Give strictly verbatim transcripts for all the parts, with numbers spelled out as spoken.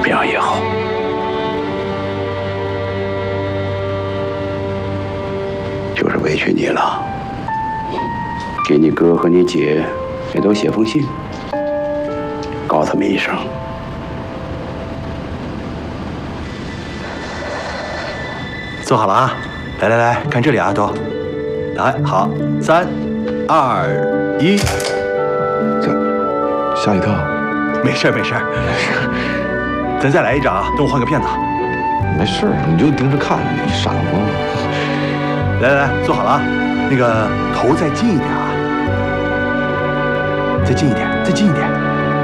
么样也好。就是委屈你了，给你哥和你姐也都写封信，告他们一声。 坐好了啊！来来来，看这里啊，都。来，好，三、二、一。 这吓一跳。 没事没事没事，咱再来一张啊，等我换个片子。 没事，你就盯着看，你傻瓜。 来来来，坐好了啊，那个头再近一点啊，再近一点，再近一点。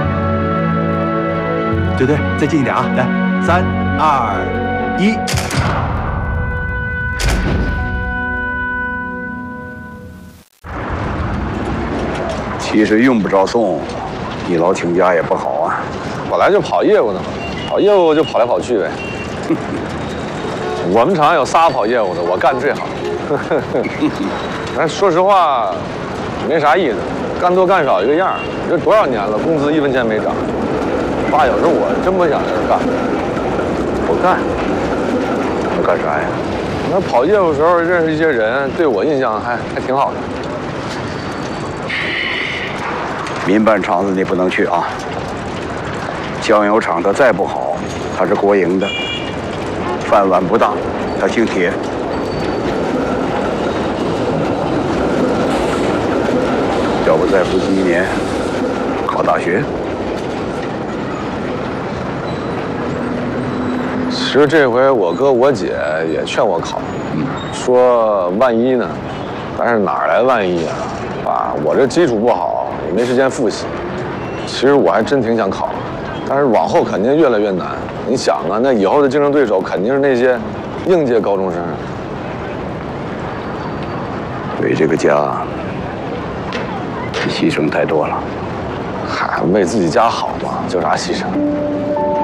对对，再近一点啊！来，三、二、一。 其实用不着送，你老请假也不好啊。 本来就跑业务的嘛，跑业务就跑来跑去呗。我们厂有仨跑业务的，我干最好。但说实话，没啥意思，干多干少一个样。这多少年了，工资一分钱没涨。爸，有时候我真不想在这干。 不干？我干啥呀？ 那跑业务时候认识一些人，对我印象还还挺好的。 民办厂子你不能去啊！酱油厂它再不好，它是国营的，饭碗不大，它姓铁。要不再复习一年，考大学？ 其实这回我哥我姐也劝我考，说万一呢？但是哪来万一啊？爸，我这基础不好，也没时间复习。其实我还真挺想考，但是往后肯定越来越难。你想啊，那以后的竞争对手肯定是那些应届高中生。 为这个家，你牺牲太多了。 嗨，为自己家好嘛，叫啥牺牲？